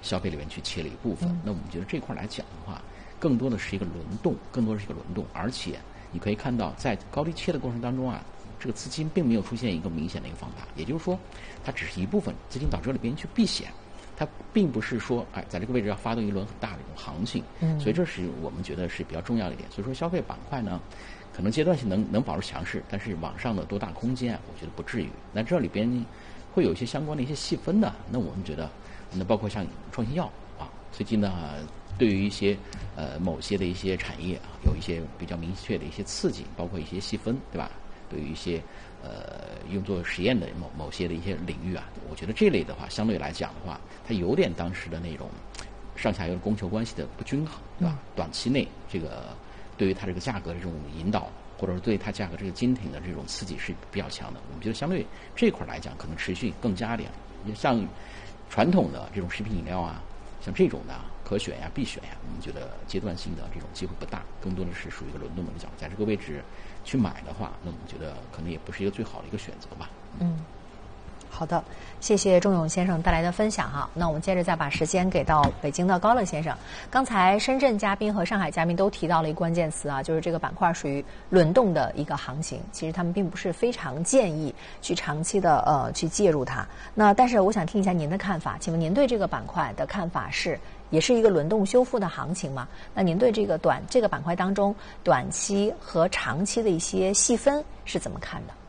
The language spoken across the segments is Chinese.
消费里面去切了一部分。那我们觉得这块来讲的话，更多的是一个轮动，而且你可以看到，在高低切的过程当中啊，这个资金并没有出现一个明显的一个放大，也就是说，它只是一部分资金到这里边去避险，它并不是说在这个位置要发动一轮很大的一种行情。所以这是我们觉得是比较重要的一点。所以说消费板块呢，可能阶段性能保持强势，但是往上的多大空间我觉得不至于。那这里边会有一些相关的一些细分的，那我们觉得，那包括像创新药最近呢，对于一些某些的一些产业有一些比较明确的一些刺激，包括一些细分，对吧？对于一些用作实验的某些的一些领域我觉得这类的话，相对来讲的话，它有点当时的那种上下游的供求关系的不均衡，对吧？短期内这个对于它这个价格的这种引导，或者是对它价格这个坚挺的这种刺激是比较强的。我们觉得相对这块来讲，可能持续更加点。像传统的这种食品饮料像这种的可选必选我们觉得阶段性的这种机会不大，更多的是属于一个轮动的角度。在这个位置去买的话，那我们觉得可能也不是一个最好的一个选择吧。 好的，谢谢仲永先生带来的分享那我们接着再把时间给到北京的高乐先生。刚才深圳嘉宾和上海嘉宾都提到了一个关键词就是这个板块属于轮动的一个行情，其实他们并不是非常建议去长期的去介入它。那但是我想听一下您的看法，请问您对这个板块的看法也是一个轮动修复的行情吗？那您对这个板块当中短期和长期的一些细分是怎么看的？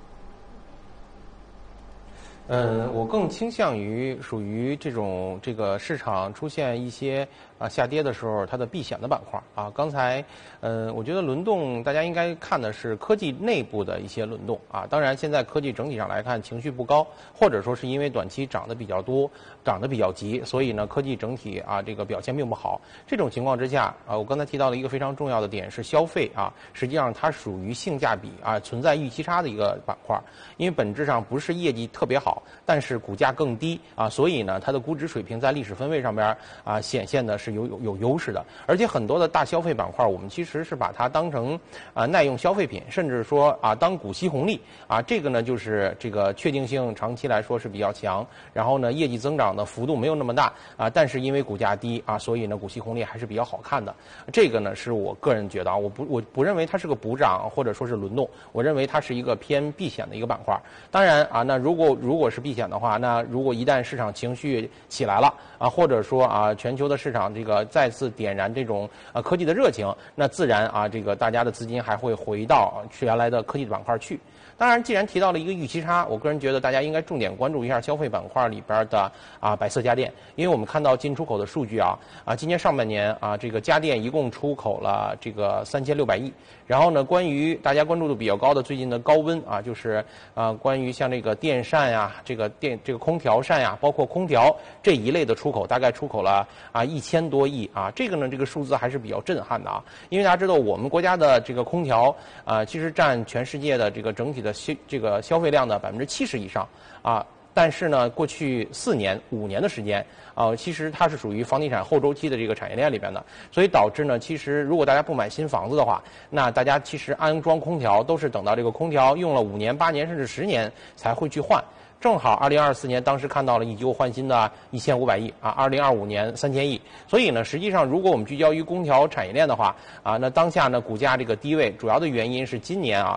我更倾向于属于这个市场出现一些下跌的时候，它的避险的板块刚才我觉得轮动大家应该看的是科技内部的一些轮动当然现在科技整体上来看情绪不高，或者说是因为短期涨得比较多，涨得比较急，所以呢科技整体这个表现并不好。这种情况之下我刚才提到了一个非常重要的点是消费实际上它属于性价比存在预期差的一个板块，因为本质上不是业绩特别好，但是股价更低所以呢它的估值水平在历史分位上边显现的是有优势的。而且很多的大消费板块我们其实是把它当成耐用消费品，甚至说当股息红利这个呢就是这个确定性长期来说是比较强，然后呢业绩增长的幅度没有那么大但是因为股价低所以呢股息红利还是比较好看的。这个呢是我个人觉得我不认为它是个补涨或者说是轮动，我认为它是一个偏避险的一个板块。当然那如果是避险的话，那如果一旦市场情绪起来了或者说全球的市场这个再次点燃这种科技的热情，那自然这个大家的资金还会回到原来的科技的板块去。当然既然提到了一个预期差，我个人觉得大家应该重点关注一下消费板块里边的百色家电，因为我们看到进出口的数据今年上半年这个家电一共出口了这个3600亿。然后呢关于大家关注度比较高的最近的高温就是关于像这个电扇这个空调扇包括空调这一类的出口，大概出口了1000多亿这个呢这个数字还是比较震撼的因为大家知道我们国家的这个空调其实占全世界的这个整体的这个消费量的70%以上但是呢过去4年5年的时间其实它是属于房地产后周期的这个产业链里边的，所以导致呢其实如果大家不买新房子的话，那大家其实安装空调都是等到这个空调用了5年8年甚至10年才会去换。正好2024年当时看到了以旧换新的1500亿2025年3000亿。所以呢实际上如果我们聚焦于空调产业链的话那当下呢股价这个低位主要的原因是今年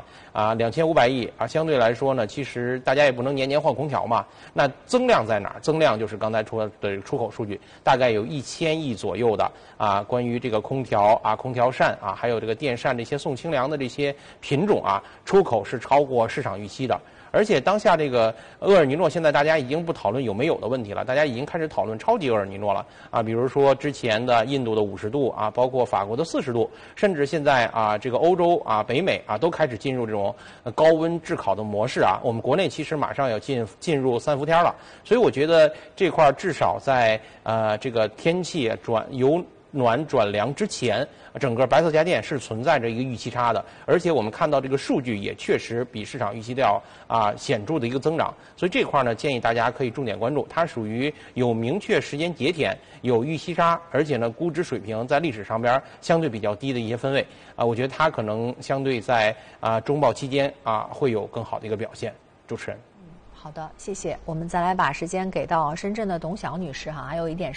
2500亿相对来说呢其实大家也不能年年换空调嘛，那增量在哪儿？增量就是刚才说的出口数据，大概有1000亿左右的关于这个空调空调扇还有这个电扇这些送清凉的这些品种出口是超过市场预期的。而且当下这个厄尔尼诺现在大家已经不讨论有没有的问题了，大家已经开始讨论超级厄尔尼诺了比如说之前的印度的50度包括法国的40度，甚至现在这个欧洲北美都开始进入这种高温炙烤的模式我们国内其实马上要进入3伏天了。所以我觉得这块至少在这个天气由暖转凉之前，整个白色家电是存在着一个预期差的，而且我们看到这个数据也确实比市场预期的要显著的一个增长。所以这块呢建议大家可以重点关注，它属于有明确时间节点，有预期差，而且呢估值水平在历史上边相对比较低的一些分位我觉得它可能相对在中报期间会有更好的一个表现。主持人。 好的，谢谢。我们再来把时间给到深圳的董晓女士还有一点